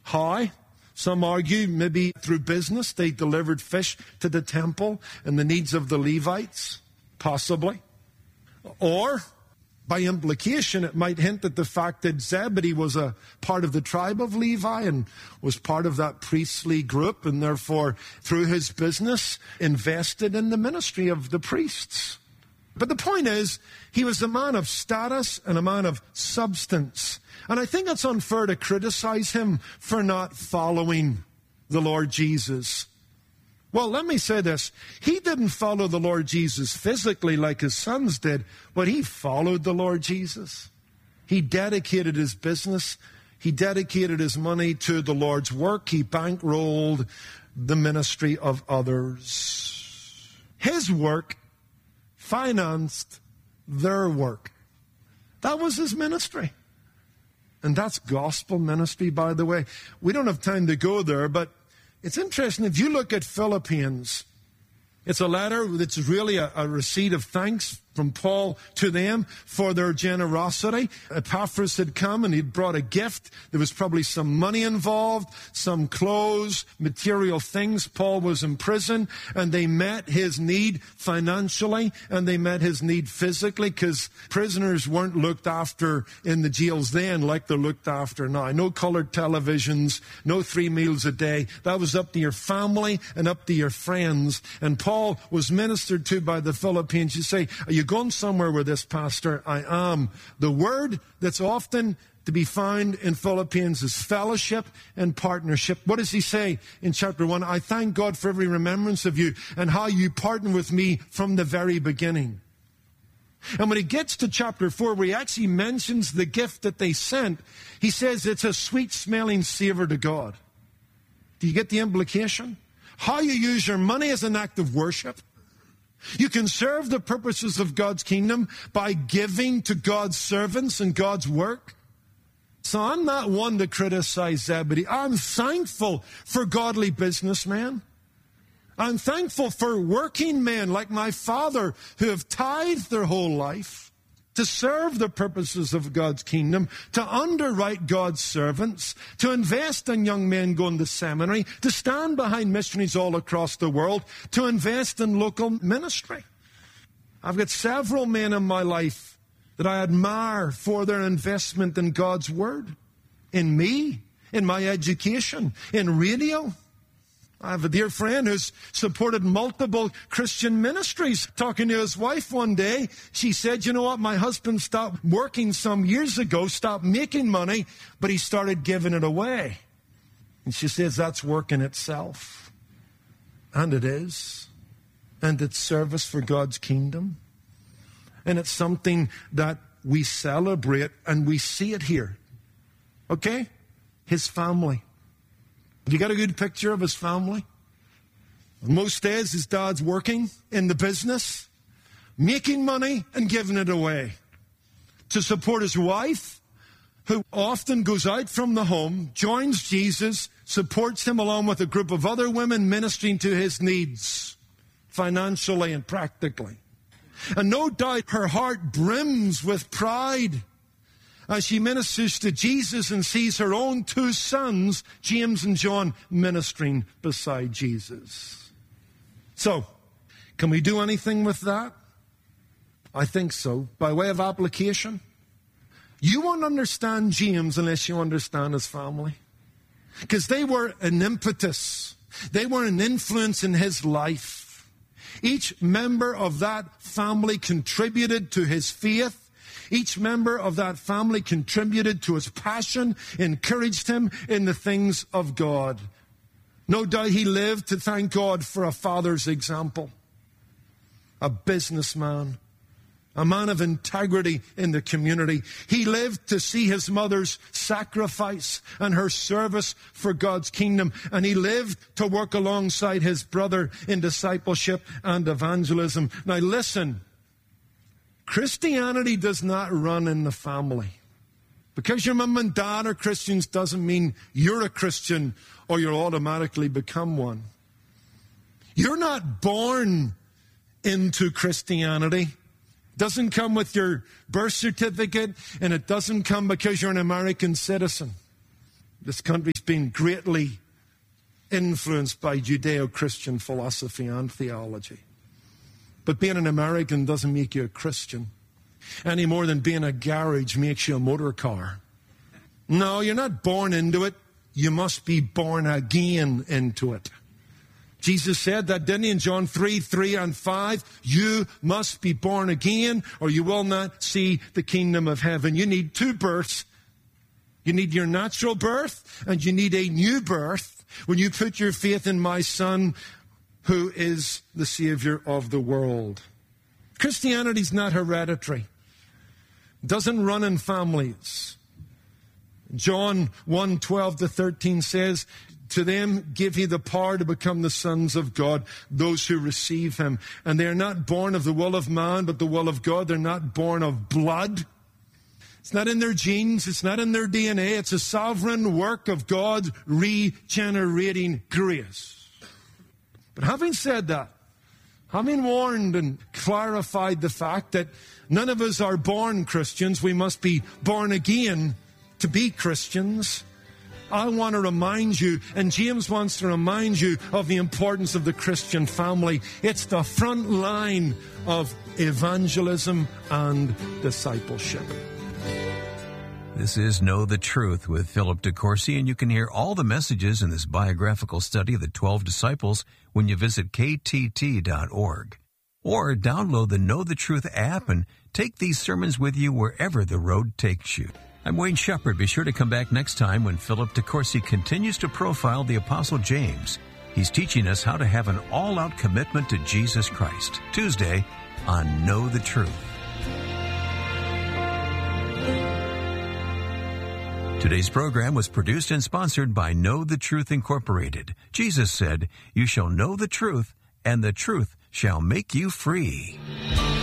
How? Some argue maybe through business. They delivered fish to the temple and the needs of the Levites, possibly. Or, by implication, it might hint at the fact that Zebedee was a part of the tribe of Levi and was part of that priestly group, and therefore, through his business, invested in the ministry of the priests. But the point is, he was a man of status and a man of substance. And I think it's unfair to criticize him for not following the Lord Jesus. Well, let me say this. He didn't follow the Lord Jesus physically like his sons did, but he followed the Lord Jesus. He dedicated his business. He dedicated his money to the Lord's work. He bankrolled the ministry of others. His work financed their work. That was his ministry. And that's gospel ministry, by the way. We don't have time to go there, but it's interesting. If you look at Philippians, it's a letter that's really a receipt of thanks from Paul to them for their generosity. Epaphras had come and he'd brought a gift. There was probably some money involved, some clothes, material things. Paul was in prison and they met his need financially and they met his need physically, because prisoners weren't looked after in the jails then like they're looked after now. No colored televisions, no 3 meals a day. That was up to your family and up to your friends. And Paul was ministered to by the Philippines. You say, are you going somewhere with this, Pastor? I am. The word that's often to be found in Philippians is fellowship and partnership. What does he say in chapter 1? I thank God for every remembrance of you and how you partnered with me from the very beginning. And when he gets to chapter 4, where he actually mentions the gift that they sent, he says it's a sweet-smelling savor to God. Do you get the implication? How you use your money as an act of worship. You can serve the purposes of God's kingdom by giving to God's servants and God's work. So I'm not one to criticize Zebedee. I'm thankful for godly businessmen. I'm thankful for working men like my father who have tithed their whole life to serve the purposes of God's kingdom, to underwrite God's servants, to invest in young men going to seminary, to stand behind missionaries all across the world, to invest in local ministry. I've got several men in my life that I admire for their investment in God's Word, in me, in my education, in radio. I have a dear friend who's supported multiple Christian ministries. Talking to his wife one day, she said, you know what, my husband stopped working some years ago, stopped making money, but he started giving it away. And she says that's work in itself. And it is. And it's service for God's kingdom. And it's something that we celebrate and we see it here. Okay? His family. You got a good picture of his family? Most days his dad's working in the business, making money and giving it away to support his wife, who often goes out from the home, joins Jesus, supports him along with a group of other women ministering to his needs financially and practically. And no doubt her heart brims with pride as she ministers to Jesus and sees her own 2 sons, James and John, ministering beside Jesus. So, can we do anything with that? I think so. By way of application, you won't understand James unless you understand his family. Because they were an impetus. They were an influence in his life. Each member of that family contributed to his faith. Each member of that family contributed to his passion, encouraged him in the things of God. No doubt he lived to thank God for a father's example. A businessman, a man of integrity in the community. He lived to see his mother's sacrifice and her service for God's kingdom. And he lived to work alongside his brother in discipleship and evangelism. Now listen. Christianity does not run in the family. Because your mom and dad are Christians doesn't mean you're a Christian or you'll automatically become one. You're not born into Christianity. It doesn't come with your birth certificate, and it doesn't come because you're an American citizen. This country's been greatly influenced by Judeo-Christian philosophy and theology. But being an American doesn't make you a Christian, any more than being a garage makes you a motor car. No, you're not born into it. You must be born again into it. Jesus said that, didn't he, in John 3:3-5? You must be born again or you will not see the kingdom of heaven. You need two births. You need your natural birth and you need a new birth when you put your faith in my Son, who is the Savior of the world. Christianity's not hereditary. It doesn't run in families. John 1:12-13 says, to them give he the power to become the sons of God, those who receive him. And they are not born of the will of man, but the will of God. They're not born of blood. It's not in their genes. It's not in their DNA. It's a sovereign work of God's regenerating grace. But having said that, having warned and clarified the fact that none of us are born Christians, we must be born again to be Christians, I want to remind you, and James wants to remind you, of the importance of the Christian family. It's the front line of evangelism and discipleship. This is Know the Truth with Philip DeCourcy, and you can hear all the messages in this biographical study of the 12 disciples when you visit ktt.org. Or download the Know the Truth app and take these sermons with you wherever the road takes you. I'm Wayne Shepherd. Be sure to come back next time when Philip DeCourcy continues to profile the Apostle James. He's teaching us how to have an all-out commitment to Jesus Christ. Tuesday on Know the Truth. Today's program was produced and sponsored by Know the Truth Incorporated. Jesus said, "You shall know the truth, and the truth shall make you free."